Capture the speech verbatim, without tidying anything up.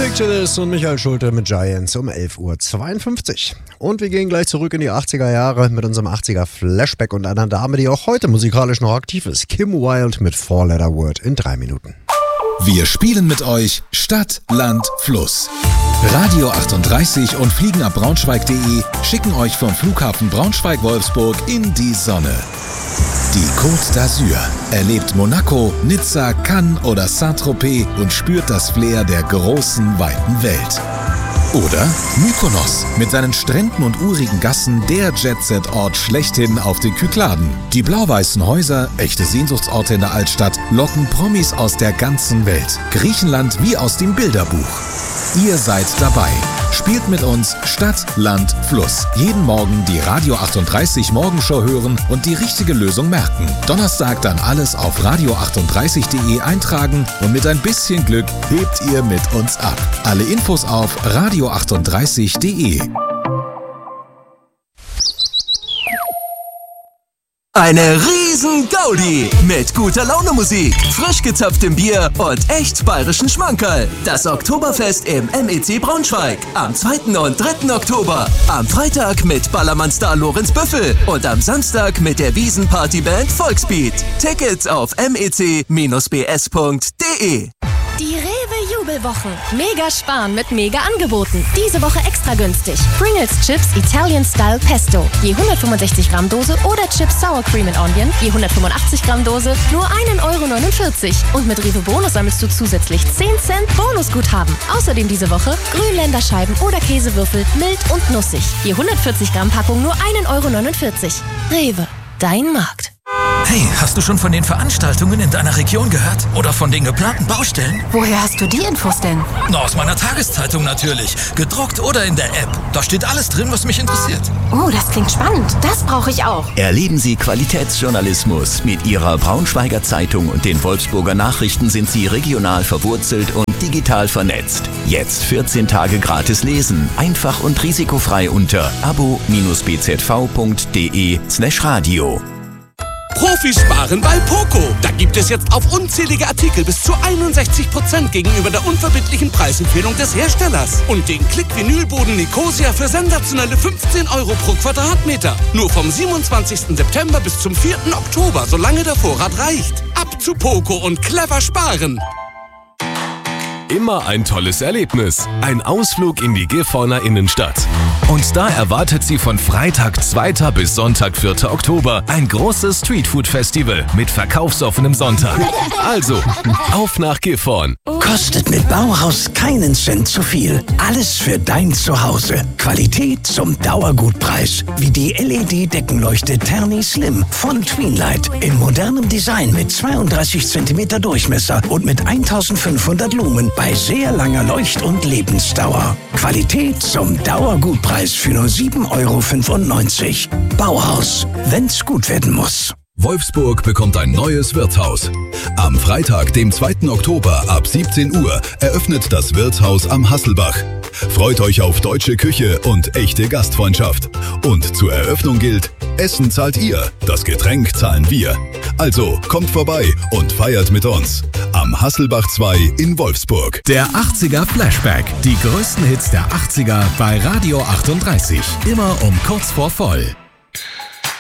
Picture This und Michael Schulte mit Giants um elf Uhr zweiundfünfzig. Und wir gehen gleich zurück in die achtziger Jahre mit unserem achtziger Flashback und einer Dame, die auch heute musikalisch noch aktiv ist. Kim Wilde mit Four Letter Word in drei Minuten. Wir spielen mit euch Stadt, Land, Fluss. Radio achtunddreißig und Fliegenab Braunschweig punkt de schicken euch vom Flughafen Braunschweig-Wolfsburg in die Sonne. Die Côte d'Azur erlebt Monaco, Nizza, Cannes oder Saint-Tropez und spürt das Flair der großen, weiten Welt. Oder Mykonos mit seinen Stränden und urigen Gassen, der Jet-Set-Ort schlechthin auf den Kykladen. Die blau-weißen Häuser, echte Sehnsuchtsorte in der Altstadt, locken Promis aus der ganzen Welt. Griechenland wie aus dem Bilderbuch. Ihr seid dabei. Spielt mit uns Stadt, Land, Fluss. Jeden Morgen die Radio achtunddreißig Morgenshow hören und die richtige Lösung merken. Donnerstag dann alles auf radio achtunddreißig punkt de eintragen und mit ein bisschen Glück hebt ihr mit uns ab. Alle Infos auf radio achtunddreißig punkt de. Eine riesen Gaudi mit guter Laune Musik, frisch gezapftem Bier und echt bayerischen Schmankerl. Das Oktoberfest im M E C Braunschweig am zweiten und dritten Oktober. Am Freitag mit Ballermann-Star Lorenz Büffel und am Samstag mit der Wiesenpartyband Volksbeat. Tickets auf m e c Bindestrich b s punkt de. Die Rewe-Jubelwochen. Mega sparen mit mega Angeboten. Diese Woche extra günstig. Pringles Chips Italian Style Pesto. Je hundertfünfundsechzig Gramm Dose oder Chips Sour Cream and Onion. Je hundertfünfundachtzig Gramm Dose. Nur ein Euro neunundvierzig. Und mit Rewe Bonus sammelst du zusätzlich zehn Cent Bonusguthaben. Außerdem diese Woche Grünländerscheiben oder Käsewürfel mild und nussig. Je hundertvierzig Gramm Packung nur ein Euro neunundvierzig. Rewe. Dein Markt. Hey, hast du schon von den Veranstaltungen in deiner Region gehört? Oder von den geplanten Baustellen? Woher hast du die Infos denn? Na, aus meiner Tageszeitung natürlich. Gedruckt oder in der App. Da steht alles drin, was mich interessiert. Oh, das klingt spannend. Das brauche ich auch. Erleben Sie Qualitätsjournalismus. Mit Ihrer Braunschweiger Zeitung und den Wolfsburger Nachrichten sind Sie regional verwurzelt und digital vernetzt. Jetzt vierzehn Tage gratis lesen. Einfach und risikofrei unter abo b z v punkt de slash radio. Profis sparen bei Poco. Da gibt es jetzt auf unzählige Artikel bis zu einundsechzig Prozent gegenüber der unverbindlichen Preisempfehlung des Herstellers. Und den Klick-Vinylboden Nicosia für sensationelle fünfzehn Euro pro Quadratmeter. Nur vom siebenundzwanzigsten September bis zum vierten Oktober, solange der Vorrat reicht. Ab zu Poco und clever sparen. Immer ein tolles Erlebnis. Ein Ausflug in die Gifhorner Innenstadt. Und da erwartet Sie von Freitag zweiten bis Sonntag vierten Oktober ein großes Streetfood-Festival mit verkaufsoffenem Sonntag. Also, auf nach Gifhorn. Kostet mit Bauhaus keinen Cent zu viel. Alles für dein Zuhause. Qualität zum Dauergutpreis. Wie die L E D-Deckenleuchte Terni Slim von Tweenlight. In modernem Design mit zweiunddreißig Zentimeter Durchmesser und mit eintausendfünfhundert Lumen bei sehr langer Leucht- und Lebensdauer. Qualität zum Dauergutpreis für nur sieben Euro fünfundneunzig. Bauhaus, wenn's gut werden muss. Wolfsburg bekommt ein neues Wirtshaus. Am Freitag, dem zweiten Oktober ab siebzehn Uhr eröffnet das Wirtshaus am Hasselbach. Freut euch auf deutsche Küche und echte Gastfreundschaft. Und zur Eröffnung gilt, Essen zahlt ihr, das Getränk zahlen wir. Also kommt vorbei und feiert mit uns. Am Hasselbach zwei in Wolfsburg. Der achtziger Flashback. Die größten Hits der achtziger bei Radio achtunddreißig. Immer um kurz vor voll.